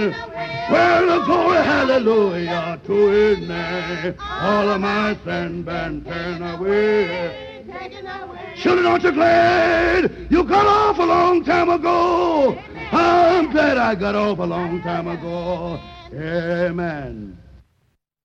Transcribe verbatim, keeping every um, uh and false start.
away. Well, glory, hallelujah to his name. All of my sin been taken away. Children, aren't you glad you got off a long time ago? I'm glad I got off a long time ago. Amen.